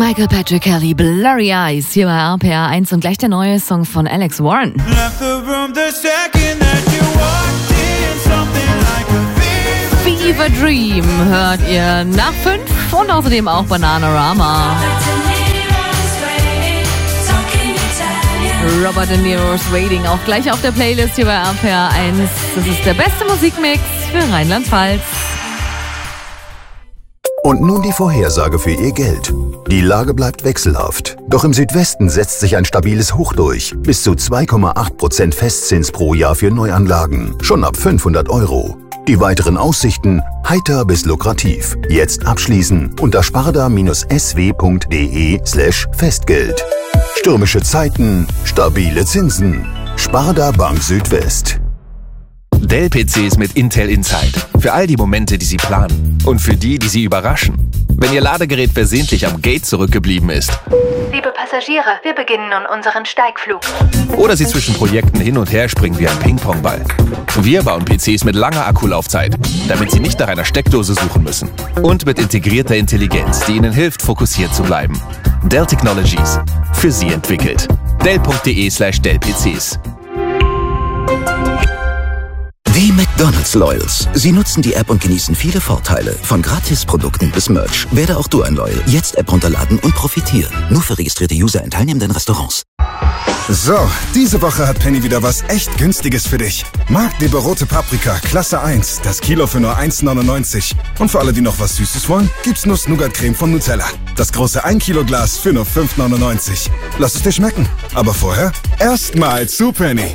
Michael Patrick Kelly, Blurry Eyes, hier bei RPR 1 und gleich der neue Song von Alex Warren. Fever Dream hört ihr nach 5 und außerdem auch Bananarama. Robert De Niro's Waiting auch gleich auf der Playlist hier bei RPR 1. Das ist der beste Musikmix für Rheinland-Pfalz. Und nun die Vorhersage für Ihr Geld. Die Lage bleibt wechselhaft. Doch im Südwesten setzt sich ein stabiles Hoch durch. Bis zu 2,8% Festzins pro Jahr für Neuanlagen. Schon ab 500 €. Die weiteren Aussichten heiter bis lukrativ. Jetzt abschließen unter sparda-sw.de/Festgeld. Stürmische Zeiten, stabile Zinsen. Sparda Bank Südwest. Dell-PCs mit Intel Inside. Für all die Momente, die Sie planen. Und für die, die Sie überraschen. Wenn Ihr Ladegerät versehentlich am Gate zurückgeblieben ist. Liebe Passagiere, wir beginnen nun unseren Steigflug. Oder Sie zwischen Projekten hin und her springen wie ein Ping-Pong-Ball. Wir bauen PCs mit langer Akkulaufzeit, damit Sie nicht nach einer Steckdose suchen müssen. Und mit integrierter Intelligenz, die Ihnen hilft, fokussiert zu bleiben. Dell Technologies. Für Sie entwickelt. Dell.de/Dell-PCs. Die McDonald's Loyals. Sie nutzen die App und genießen viele Vorteile. Von Gratisprodukten bis Merch. Werde auch du ein Loyal. Jetzt App runterladen und profitieren. Nur für registrierte User in teilnehmenden Restaurants. So, diese Woche hat Penny wieder was echt Günstiges für dich. Magdeburg rote Paprika, Klasse 1. Das Kilo für nur 1,99. Und für alle, die noch was Süßes wollen, gibt's Nuss-Nougat-Creme von Nutella. Das große 1 Kilo Glas für nur 5,99. Lass es dir schmecken. Aber vorher erstmal zu Penny.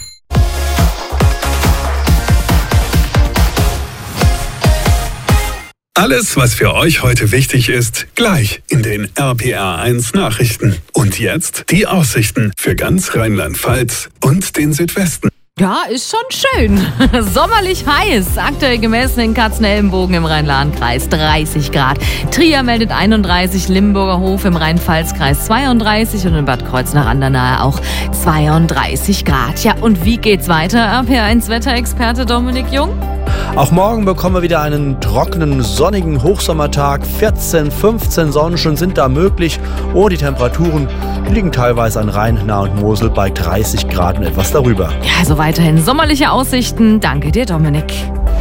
Alles, was für euch heute wichtig ist, gleich in den RPR1 Nachrichten. Und jetzt die Aussichten für ganz Rheinland-Pfalz und den Südwesten. Ja, ist schon schön. Sommerlich heiß. Aktuell gemessen in Katzenelnbogen im Rhein-Lahn-Kreis 30 Grad. Trier meldet 31, Limburger Hof im Rhein-Pfalz-Kreis 32 und in Bad Kreuznach-an-der-Nahe auch 32 Grad. Ja, und wie geht's weiter? RPR1-Wetterexperte Dominik Jung? Auch morgen bekommen wir wieder einen trockenen, sonnigen Hochsommertag. 14, 15 Sonnenstunden sind da möglich. Und die Temperaturen liegen teilweise an Rhein, Nahe und Mosel bei 30 Grad und etwas darüber. Ja, also weiterhin sommerliche Aussichten. Danke dir, Dominik.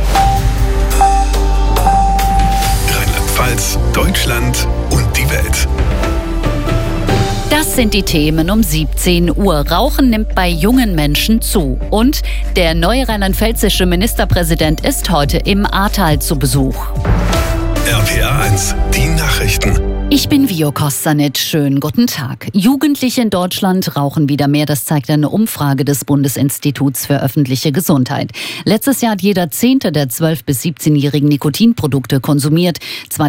Rheinland-Pfalz, Deutschland und die Welt. Das sind die Themen um 17 Uhr. Rauchen nimmt bei jungen Menschen zu. Und der neue rheinland-pfälzische Ministerpräsident ist heute im Ahrtal zu Besuch. RPR1, die Nachrichten. Ich bin Vio Kostanic. Schönen guten Tag. Jugendliche in Deutschland rauchen wieder mehr. Das zeigt eine Umfrage des Bundesinstituts für öffentliche Gesundheit. Letztes Jahr hat jeder 10. der 12- bis 17-Jährigen Nikotinprodukte konsumiert.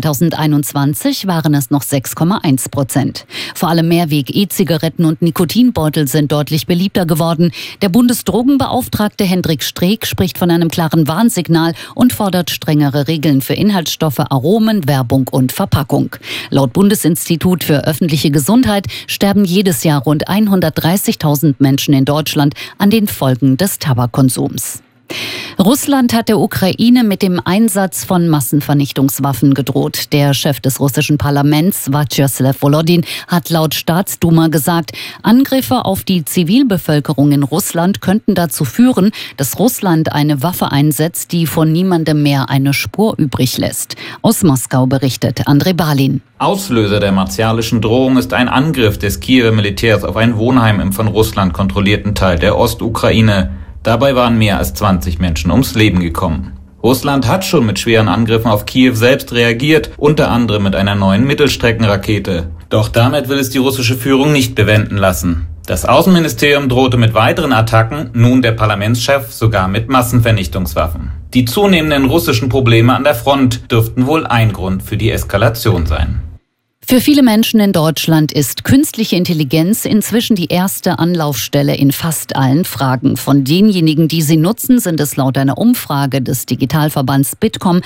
2021 waren es noch 6,1%. Vor allem Mehrweg, E-Zigaretten und Nikotinbeutel sind deutlich beliebter geworden. Der Bundesdrogenbeauftragte Hendrik Streeck spricht von einem klaren Warnsignal und fordert strengere Regeln für Inhaltsstoffe, Aromen, Werbung und Verpackung. Laut Bundesinstitut für öffentliche Gesundheit sterben jedes Jahr rund 130.000 Menschen in Deutschland an den Folgen des Tabakkonsums. Russland hat der Ukraine mit dem Einsatz von Massenvernichtungswaffen gedroht. Der Chef des russischen Parlaments, Vyacheslav Volodin, hat laut Staatsduma gesagt, Angriffe auf die Zivilbevölkerung in Russland könnten dazu führen, dass Russland eine Waffe einsetzt, die von niemandem mehr eine Spur übrig lässt. Aus Moskau berichtet Andrei Balin. Auslöser der martialischen Drohung ist ein Angriff des Kiewer Militärs auf ein Wohnheim im von Russland kontrollierten Teil der Ostukraine. Dabei waren mehr als 20 Menschen ums Leben gekommen. Russland hat schon mit schweren Angriffen auf Kiew selbst reagiert, unter anderem mit einer neuen Mittelstreckenrakete. Doch damit will es die russische Führung nicht bewenden lassen. Das Außenministerium drohte mit weiteren Attacken, nun der Parlamentschef sogar mit Massenvernichtungswaffen. Die zunehmenden russischen Probleme an der Front dürften wohl ein Grund für die Eskalation sein. Für viele Menschen in Deutschland ist künstliche Intelligenz inzwischen die erste Anlaufstelle in fast allen Fragen. Von denjenigen, die sie nutzen, sind es laut einer Umfrage des Digitalverbands Bitkom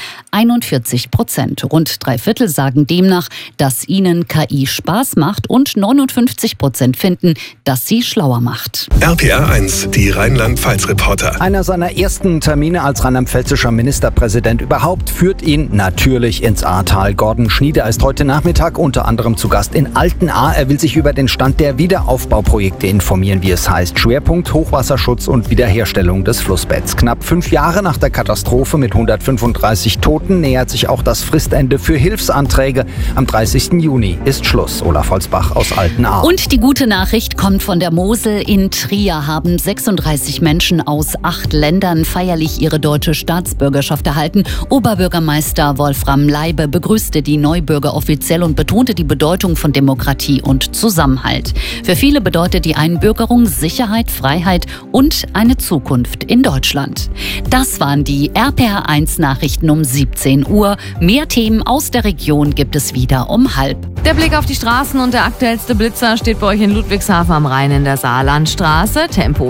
41%. Rund 3/4 sagen demnach, dass ihnen KI Spaß macht und 59% finden, dass sie schlauer macht. RPR1, die Rheinland-Pfalz-Reporter. Einer seiner ersten Termine als rheinland-pfälzischer Ministerpräsident überhaupt führt ihn natürlich ins Ahrtal. Gordon Schnieder ist heute Nachmittag und unter anderem zu Gast in Altenahr. Er will sich über den Stand der Wiederaufbauprojekte informieren, wie es heißt. Schwerpunkt Hochwasserschutz und Wiederherstellung des Flussbetts. Knapp 5 Jahre nach der Katastrophe mit 135 Toten nähert sich auch das Fristende für Hilfsanträge. Am 30. Juni ist Schluss. Olaf Holzbach aus Altenahr. Und die gute Nachricht kommt von der Mosel. In Trier haben 36 Menschen aus 8 Ländern feierlich ihre deutsche Staatsbürgerschaft erhalten. Oberbürgermeister Wolfram Leibe begrüßte die Neubürger offiziell und betonte die Bedeutung von Demokratie und Zusammenhalt. Für viele bedeutet die Einbürgerung Sicherheit, Freiheit und eine Zukunft in Deutschland. Das waren die RPR1 Nachrichten um 17 Uhr. Mehr Themen aus der Region gibt es wieder um 12:30. Der Blick auf die Straßen und der aktuellste Blitzer steht bei euch in Ludwigshafen am Rhein in der Saarlandstraße. Tempo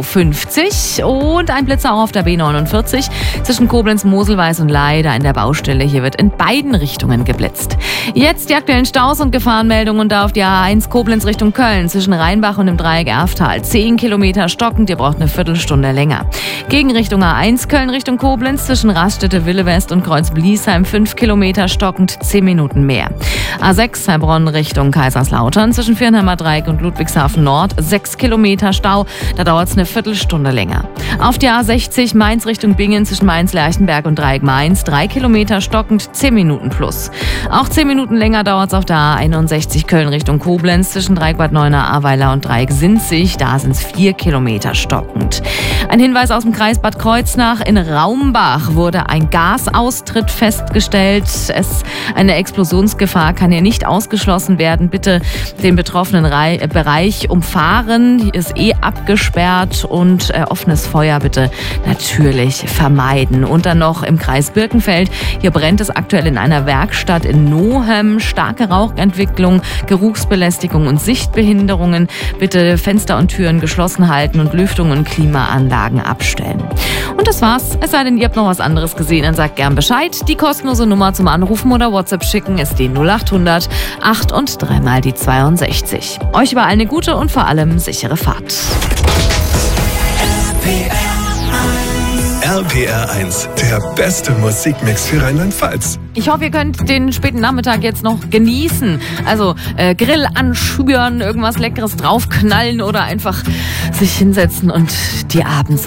50 und ein Blitzer auch auf der B49 zwischen Koblenz, Moselweiß und Leida in der Baustelle. Hier wird in beiden Richtungen geblitzt. Jetzt die aktuellen Staus und Gefahrenmeldungen da auf die A1 Koblenz Richtung Köln zwischen Rheinbach und dem Dreieck Erftal. 10 Kilometer stockend, ihr braucht eine Viertelstunde länger. Gegenrichtung A1 Köln Richtung Koblenz zwischen Raststätte Willewest und Kreuz Bliesheim 5 Kilometer stockend, 10 Minuten mehr. A6 Heilbronn Richtung Kaiserslautern zwischen Viernheimer Dreieck und Ludwigshafen Nord 6 Kilometer Stau, da dauert es eine Viertelstunde länger. Auf die A60 Mainz Richtung Bingen zwischen Mainz-Lerchenberg und Dreieck Mainz 3 Kilometer stockend, 10 Minuten plus. Auch 10 Minuten länger dauert es auf der A61 Köln Richtung Koblenz zwischen Dreieck Bad Neuenahr, Ahrweiler und Dreieck Sinzig, da sind es 4 Kilometer stockend. Ein Hinweis aus dem Kreis Bad Kreuznach: In Raumbach wurde ein Gasaustritt festgestellt. Eine Explosionsgefahr kann hier nicht ausgeschlossen werden. Bitte den betroffenen Bereich umfahren. Hier ist abgesperrt und offenes Feuer bitte natürlich vermeiden. Und dann noch im Kreis Birkenfeld. Hier brennt es aktuell in einer Werkstatt in Nohem. Starke Rauchentwicklung, Geruchsbelästigung und Sichtbehinderungen. Bitte Fenster und Türen geschlossen halten und Lüftung und Klimaanlagen abstellen. Und das war's. Es sei denn, ihr habt noch was anderes gesehen, dann sagt gern Bescheid. Die kostenlose Nummer zum Anrufen oder WhatsApp schicken ist die 0800 8 und 3 mal die 62. Euch überall eine gute und vor allem sichere Fahrt. RPR1, der beste Musikmix für Rheinland-Pfalz. Ich hoffe, ihr könnt den späten Nachmittag jetzt noch genießen. Also Grill anschüren, irgendwas Leckeres draufknallen oder einfach sich hinsetzen und die Abends